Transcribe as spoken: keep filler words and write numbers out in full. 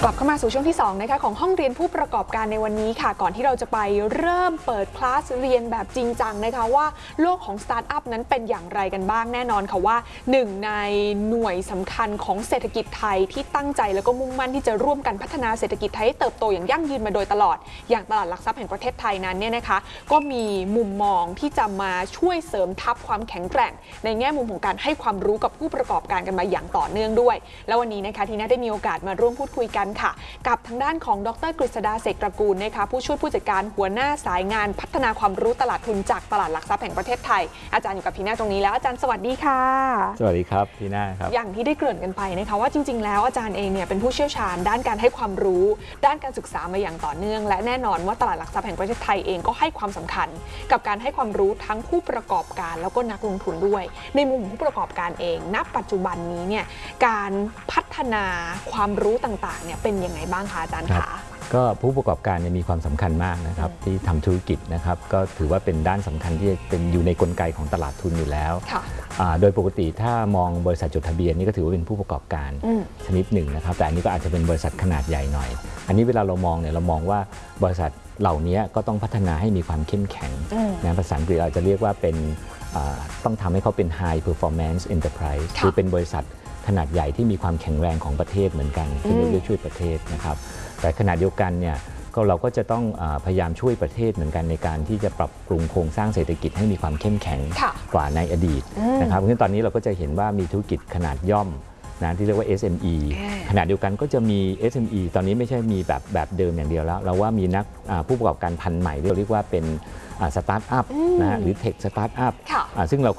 กลับเข้ามาสู่ช่วงที่สองนะคะของห้องเรียนผู้ประกอบการในวันนี้ค่ะก่อนที่เราจะไปเริ่มเปิดคลาสเรียนแบบจริงจังนะคะว่าโลกของสตาร์ทอัพนั้นเป็นอย่างไรกันบ้างแน่นอนค่ะว่าหนึ่งในหน่วยสำคัญของเศรษฐกิจไทยที่ตั้งใจแล้วก็มุ่งมั่นที่จะร่วมกันพัฒนาเศรษฐกิจไทยให้เติบโตอย่างยั่งยืนมาโดยตลอดอย่างตลาดหลักทรัพย์แห่งประเทศไทยนั้นเนี่ยนะคะก็มีมุมมองที่จะมาช่วยเสริมทัพความแข็งแกร่งในแง่มุมของการให้ความรู้กับผู้ประกอบการกันมาอย่างต่อเนื่องด้วยแล้ววันนี้นะคะทีน่าได้มีโอกาสมาร่วมพูดคุยกันค่ะกับทางด้านของดร.กฤษดาเสกตระกูลนะคะผู้ช่วยผู้จัดการหัวหน้าสายงานพัฒนาความรู้ตลาดทุนจากตลาดหลักทรัพย์แห่งประเทศไทยอาจารย์อยู่กับทีน่าตรงนี้แล้วอาจารย์สวัสดีค่ะสวัสดีครับทีน่าครับอย่างที่ได้เกริ่นกันไปนะคะว่าจริงๆแล้วอาจารย์เองเนี่ยเป็นผู้เชี่ยวชาญด้านการให้ความรู้ด้านการศึกษามาอย่างต่อเนื่องและแน่นอนว่าตลาดหลักทรัพย์แห่งประเทศไทยเองก็ให้ความสำคัญกับการให้ความรู้ทั้งผู้ประกอบการแล้วก็นักลงทุนด้วยในมุมของผู้ประกอบการเองณปัจจุบันนี้เนี่ยการพัฒนาความรู้ต่างๆเนี่ยเป็นยังไงบ้างคะอาจารย์คะก็ผู้ประกอบการเนี่ยมีความสำคัญมากนะครับที่ทำธุรกิจนะครับก็ถือว่าเป็นด้านสำคัญที่เป็นอยู่ในกลไกของตลาดทุนอยู่แล้วโดยปกติถ้ามองบริษัทจดทะเบียนนี่ก็ถือว่าเป็นผู้ประกอบการชนิดหนึ่งนะครับแต่อันนี้ก็อาจจะเป็นบริษัทขนาดใหญ่หน่อยอันนี้เวลาเรามองเนี่ยเรามองว่าบริษัทเหล่านี้ก็ต้องพัฒนาให้มีความเข้มแข็งนะภาษาอังกฤษเราจะเรียกว่าเป็นต้องทำให้เขาเป็น high performance enterprise คือเป็นบริษัทขนาดใหญ่ที่มีความแข็งแรงของประเทศเหมือนกันที่เรียกช่วยประเทศนะครับแต่ขณะเดียวกันเนี่ยก็เราก็จะต้องพยายามช่วยประเทศเหมือนกันในการที่จะปรับปรุงโครงสร้างเศรษฐกิจให้มีความเข้มแข็งกว่าในอดีตนะครับเพราะฉะนั้นตอนนี้เราก็จะเห็นว่ามีธุรกิจขนาดย่อมนะที่เรียกว่า เอส เอ็ม อี ขณะเดียวกันก็จะมี เอส เอ็ม อี ตอนนี้ไม่ใช่มีแบบแบบเดิมอย่างเดียวแล้วเราว่ามีนักผู้ประกอบการพันธุ์ใหม่ที่เราเรียกว่าเป็นสตาร์ทอัพนะฮะหรือเทคสตาร์ทอัพซึ่งเรา